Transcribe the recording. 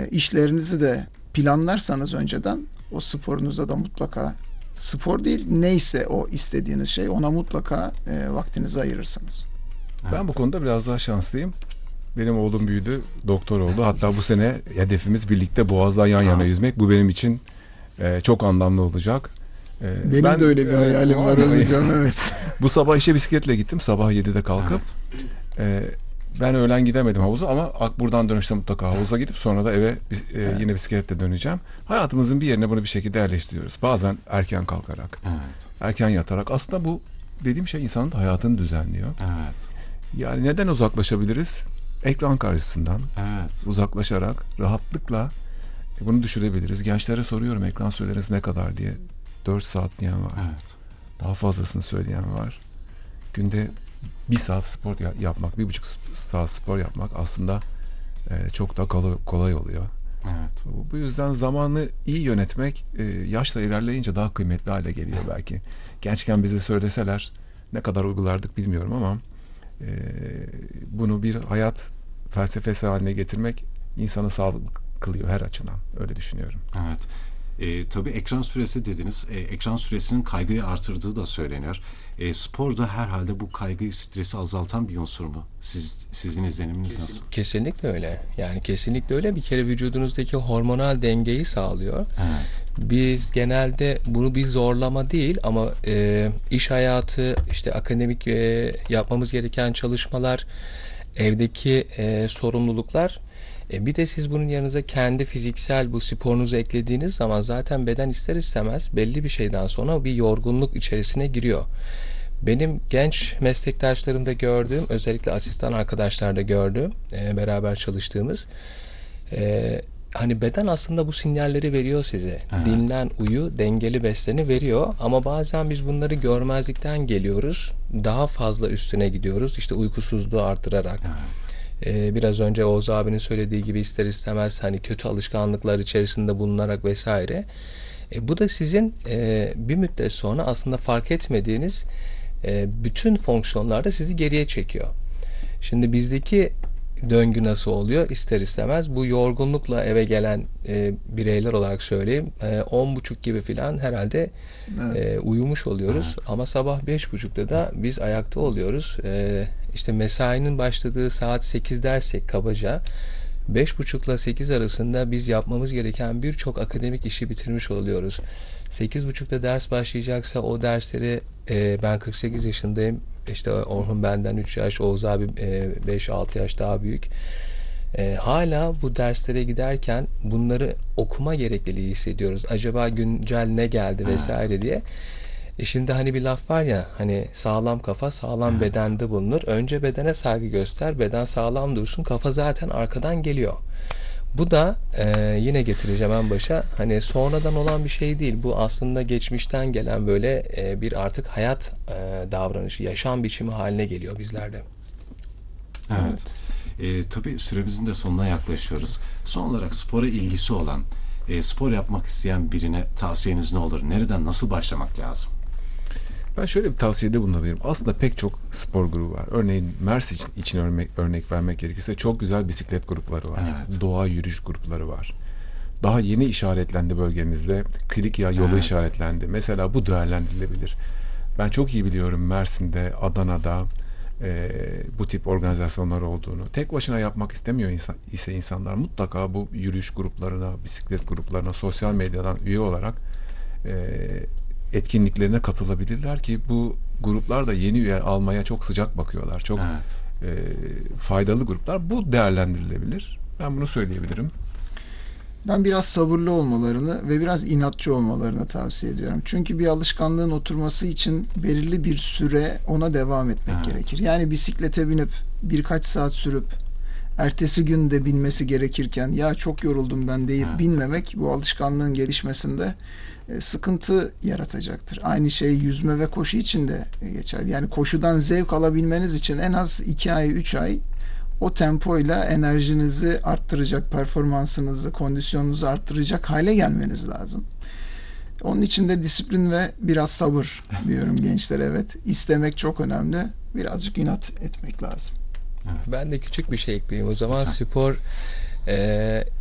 işlerinizi de planlarsanız önceden, o sporunuza da mutlaka, spor değil neyse o istediğiniz şey, ona mutlaka vaktinizi ayırırsınız. Evet. Ben bu konuda biraz daha şanslıyım. Benim oğlum büyüdü, doktor oldu. Hatta bu sene hedefimiz birlikte Boğaz'dan yan yana yüzmek. Bu benim için çok anlamlı olacak. Benim de öyle bir hayalim var hocam. Evet. Bu sabah işe bisikletle gittim. Sabah 7'de kalkıp. Ben öğlen gidemedim havuza ama buradan dönüşte mutlaka havuza gidip sonra da eve yine bisikletle döneceğim. Hayatımızın bir yerine bunu bir şekilde yerleştiriyoruz. Bazen erken kalkarak, erken yatarak. Aslında bu dediğim şey insanın hayatını düzenliyor. Evet. Yani neden uzaklaşabiliriz? Ekran karşısından uzaklaşarak rahatlıkla bunu düşürebiliriz. Gençlere soruyorum, ekran süreleriniz ne kadar diye. 4 saat diyen var. Evet. Daha fazlasını söyleyen var. Günde 1 saat spor yapmak, 1,5 saat spor yapmak aslında çok da kolay oluyor. Evet. Bu yüzden zamanı iyi yönetmek yaşla ilerleyince daha kıymetli hale geliyor belki. Gençken bize söyleseler ne kadar uygulardık bilmiyorum ama bunu bir hayat felsefesi haline getirmek insanı sağlıklı kılıyor her açıdan. Öyle düşünüyorum. Evet. Tabii ekran süresi dediniz. Ekran süresinin kaygıyı artırdığı da söyleniyor. Spor da herhalde bu kaygıyı, stresi azaltan bir unsur mu? Sizin izleniminiz nasıl? Kesinlikle öyle. Yani kesinlikle öyle. Bir kere vücudunuzdaki hormonal dengeyi sağlıyor. Evet. Biz genelde bunu bir zorlama değil ama iş hayatı, işte akademik yapmamız gereken çalışmalar, evdeki sorumluluklar, bir de siz bunun yanınıza kendi fiziksel bu sporunuzu eklediğiniz zaman zaten beden ister istemez belli bir şeyden sonra bir yorgunluk içerisine giriyor. Benim genç meslektaşlarımda gördüğüm, özellikle asistan arkadaşlarda gördüğüm, beraber çalıştığımız, hani beden aslında bu sinyalleri veriyor size. Evet. Dinlen, uyu, dengeli besleni veriyor. Ama bazen biz bunları görmezlikten geliyoruz. Daha fazla üstüne gidiyoruz. İşte uykusuzluğu artırarak. Evet. Biraz önce Oğuz abinin söylediği gibi ister istemez hani kötü alışkanlıklar içerisinde bulunarak vesaire. Bu da sizin bir müddet sonra aslında fark etmediğiniz bütün fonksiyonlarda sizi geriye çekiyor. Şimdi bizdeki döngü nasıl oluyor? İster istemez bu yorgunlukla eve gelen bireyler olarak söyleyeyim. 10.30 gibi filan herhalde uyumuş oluyoruz. Evet. Ama sabah 5.30'da da biz ayakta oluyoruz. İşte mesainin başladığı saat 8 dersek kabaca 5.30 ile 8 arasında biz yapmamız gereken birçok akademik işi bitirmiş oluyoruz. 8.30'da ders başlayacaksa o dersleri, ben 48 yaşındayım. İşte Orhun benden 3 yaş, Oğuz abi 5-6 yaş daha büyük. Hala bu derslere giderken bunları okuma gerekliliği hissediyoruz. Acaba güncel ne geldi vesaire diye. Şimdi hani bir laf var ya, hani sağlam kafa sağlam bedende bulunur. Önce bedene saygı göster, beden sağlam dursun, kafa zaten arkadan geliyor. Bu da yine getireceğim en başa, hani sonradan olan bir şey değil. Bu aslında geçmişten gelen böyle bir artık hayat davranışı, yaşam biçimi haline geliyor bizlerde. Evet. Tabii süremizin de sonuna yaklaşıyoruz. Son olarak spora ilgisi olan, spor yapmak isteyen birine tavsiyeniz ne olur? Nereden, nasıl başlamak lazım? Ben şöyle bir tavsiyede bulunabilirim. Aslında pek çok spor grubu var. Örneğin Mersin için örnek vermek gerekirse çok güzel bisiklet grupları var. Evet. Doğa yürüyüş grupları var. Daha yeni işaretlendi bölgemizde. Kilikya yolu işaretlendi. Mesela bu değerlendirilebilir. Ben çok iyi biliyorum Mersin'de, Adana'da bu tip organizasyonlar olduğunu. Tek başına yapmak istemiyor ise insanlar mutlaka bu yürüyüş gruplarına, bisiklet gruplarına, sosyal medyadan üye olarak etkinliklerine katılabilirler ki bu gruplar da yeni üye almaya çok sıcak bakıyorlar. Çok faydalı gruplar. Bu değerlendirilebilir. Ben bunu söyleyebilirim. Ben biraz sabırlı olmalarını ve biraz inatçı olmalarını tavsiye ediyorum. Çünkü bir alışkanlığın oturması için belirli bir süre ona devam etmek gerekir. Yani bisiklete binip birkaç saat sürüp ertesi gün de binmesi gerekirken ya çok yoruldum ben deyip binmemek bu alışkanlığın gelişmesinde sıkıntı yaratacaktır. Aynı şey yüzme ve koşu için de geçerli. Yani koşudan zevk alabilmeniz için en az 2 ay, 3 ay o tempoyla enerjinizi arttıracak, performansınızı, kondisyonunuzu arttıracak hale gelmeniz lazım. Onun için de disiplin ve biraz sabır diyorum gençlere. Evet, istemek çok önemli. Birazcık inat etmek lazım. Ben de küçük bir şey ekleyeyim. O zaman spor